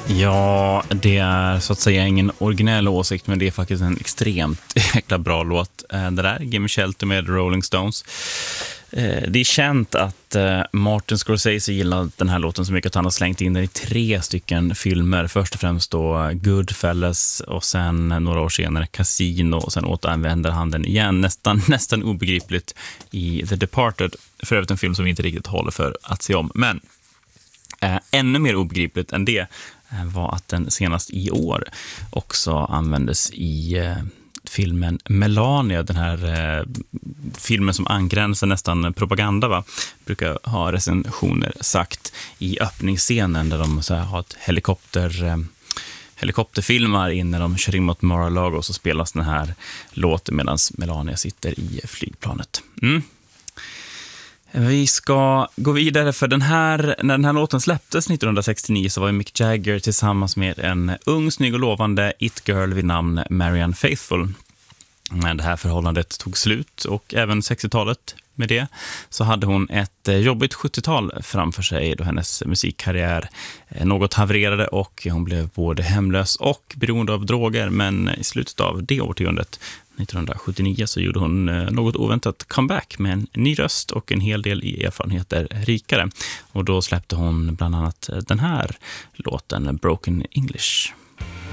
Ja, det är så att säga ingen originell åsikt, men det är faktiskt en extremt jäkla bra låt. Det där, Gimme Shelter med Rolling Stones. Det är känt att Martin Scorsese gillar den här låten så mycket att han har slängt in den i 3 stycken filmer. Först och främst då Goodfellas och sen några år senare Casino, och sen återanvänder han den igen nästan obegripligt i The Departed. För övrigt en film som vi inte riktigt håller för att se om. Men ännu mer obegripligt än det var att den senast i år också användes i filmen Melania, den här filmen som angränsar nästan propaganda, va? Brukar ha recensioner sagt, i öppningsscenen där de så här har ett helikopterfilmar in när de kör in mot Mar-a-Lago, och så spelas den här låten medan Melania sitter i flygplanet. Vi ska gå vidare, för när den här låten släpptes 1969 så var Mick Jagger tillsammans med en ung, snygg och lovande it-girl vid namn Marianne Faithfull. När det här förhållandet tog slut, och även 60-talet med det, så hade hon ett jobbigt 70-tal framför sig då hennes musikkarriär något havererade och hon blev både hemlös och beroende av droger. Men i slutet av det årtiondet, 1979, så gjorde hon något oväntat comeback med en ny röst och en hel del erfarenheter rikare. Och då släppte hon bland annat den här låten, Broken English.